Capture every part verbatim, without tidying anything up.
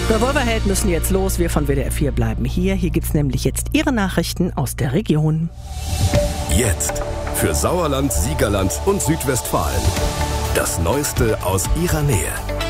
Revolverheld müssen jetzt los. Wir von W D R vier bleiben hier. Hier gibt's nämlich jetzt Ihre Nachrichten aus der Region. Jetzt für Sauerland, Siegerland und Südwestfalen. Das Neueste aus Ihrer Nähe.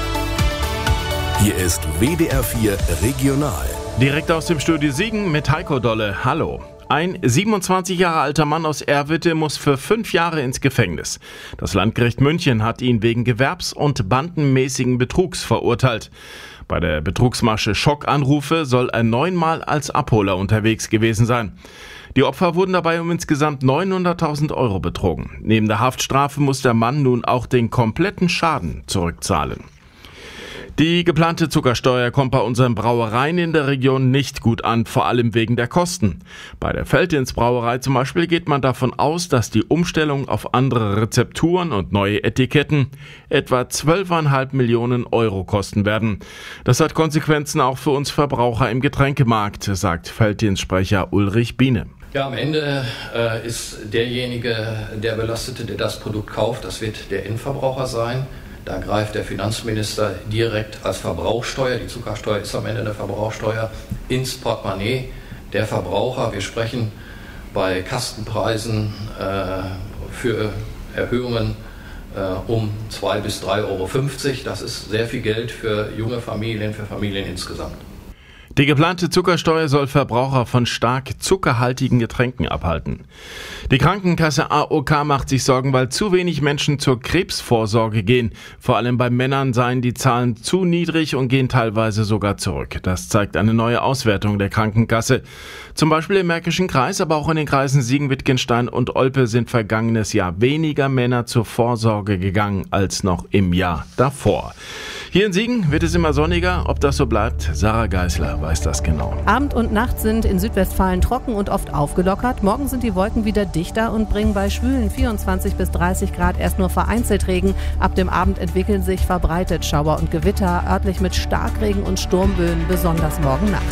Hier ist W D R vier Regional. Direkt aus dem Studio Siegen mit Heiko Dolle. Hallo. Ein siebenundzwanzig Jahre alter Mann aus Erwitte muss für fünf Jahre ins Gefängnis. Das Landgericht München hat ihn wegen gewerbs- und bandenmäßigen Betrugs verurteilt. Bei der Betrugsmasche Schockanrufe soll er neunmal als Abholer unterwegs gewesen sein. Die Opfer wurden dabei um insgesamt neunhunderttausend Euro betrogen. Neben der Haftstrafe muss der Mann nun auch den kompletten Schaden zurückzahlen. Die geplante Zuckersteuer kommt bei unseren Brauereien in der Region nicht gut an, vor allem wegen der Kosten. Bei der Veltins Brauerei zum Beispiel geht man davon aus, dass die Umstellung auf andere Rezepturen und neue Etiketten etwa zwölf Komma fünf Millionen Euro kosten werden. Das hat Konsequenzen auch für uns Verbraucher im Getränkemarkt, sagt Veltins-Sprecher Ulrich Biene. Ja, am Ende äh, ist derjenige, der Belastete, der das Produkt kauft, das wird der Endverbraucher sein. Da greift der Finanzminister direkt als Verbrauchsteuer, die Zuckersteuer ist am Ende eine Verbrauchsteuer, ins Portemonnaie der Verbraucher. Wir sprechen bei Kastenpreisen äh, für Erhöhungen äh, um zwei bis drei Euro fünfzig. Das ist sehr viel Geld für junge Familien, für Familien insgesamt. Die geplante Zuckersteuer soll Verbraucher von stark zuckerhaltigen Getränken abhalten. Die Krankenkasse A O K macht sich Sorgen, weil zu wenig Menschen zur Krebsvorsorge gehen. Vor allem bei Männern seien die Zahlen zu niedrig und gehen teilweise sogar zurück. Das zeigt eine neue Auswertung der Krankenkasse. Zum Beispiel im Märkischen Kreis, aber auch in den Kreisen Siegen, Wittgenstein und Olpe sind vergangenes Jahr weniger Männer zur Vorsorge gegangen als noch im Jahr davor. Hier in Siegen wird es immer sonniger. Ob das so bleibt, Sarah Geisler weiß das genau. Abend und Nacht sind in Südwestfalen trocken und oft aufgelockert. Morgen sind die Wolken wieder dichter und bringen bei schwülen vierundzwanzig bis dreißig Grad erst nur vereinzelt Regen. Ab dem Abend entwickeln sich verbreitet Schauer und Gewitter, örtlich mit Starkregen und Sturmböen, besonders morgen Nacht.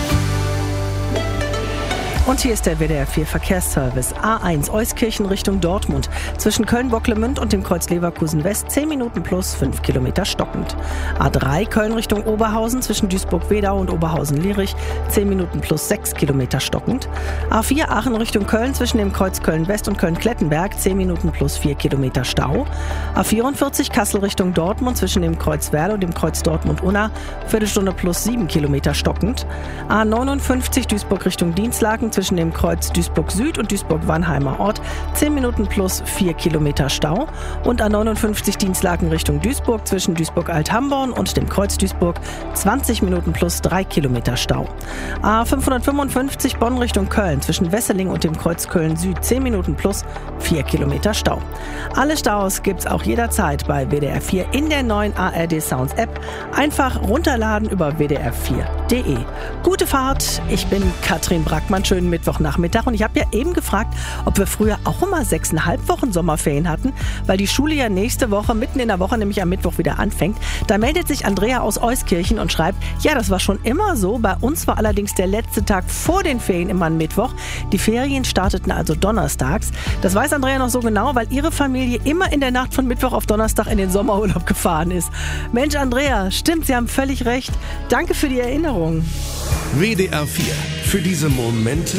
Und hier ist der W D R vier Verkehrsservice. A eins Euskirchen Richtung Dortmund. Zwischen Köln-Bocklemünd und dem Kreuz Leverkusen West zehn Minuten plus fünf Kilometer stockend. A drei Köln Richtung Oberhausen zwischen Duisburg-Wedau und Oberhausen-Lierich zehn Minuten plus sechs Kilometer stockend. A vier Aachen Richtung Köln zwischen dem Kreuz Köln-West und Köln-Klettenberg zehn Minuten plus vier Kilometer Stau. A vierundvierzig Kassel Richtung Dortmund zwischen dem Kreuz Werl und dem Kreuz Dortmund-Unna Viertelstunde plus sieben Kilometer stockend. A neunundfünfzig Duisburg Richtung Dienstlaken zwischen dem Kreuz Duisburg Süd und Duisburg-Wannheimer Ort zehn Minuten plus vier Kilometer Stau und A neunundfünfzig Dienstlaken Richtung Duisburg zwischen Duisburg-Alt-Hamborn und dem Kreuz Duisburg zwanzig Minuten plus drei Kilometer Stau. A fünfhundertfünfundfünfzig Bonn Richtung Köln zwischen Wesseling und dem Kreuz Köln Süd zehn Minuten plus vier Kilometer Stau. Alle Staus gibt's auch jederzeit bei W D R vier in der neuen A R D Sounds App. Einfach runterladen über w d r vier punkt d e. Gute Fahrt, ich bin Katrin Brackmann, schönen Mittwochnachmittag und ich habe ja eben gefragt, ob wir früher auch immer sechseinhalb Wochen Sommerferien hatten, weil die Schule ja nächste Woche, mitten in der Woche, nämlich am Mittwoch wieder anfängt. Da meldet sich Andrea aus Euskirchen und schreibt, ja, das war schon immer so, bei uns war allerdings der letzte Tag vor den Ferien immer ein Mittwoch. Die Ferien starteten also donnerstags. Das weiß Andrea noch so genau, weil ihre Familie immer in der Nacht von Mittwoch auf Donnerstag in den Sommerurlaub gefahren ist. Mensch, Andrea, stimmt, Sie haben völlig recht. Danke für die Erinnerung. W D R vier. Für diese Momente,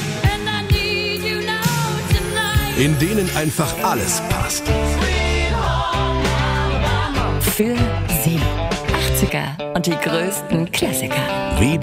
in denen einfach alles passt. Für Sie. achtziger und die größten Klassiker. W D R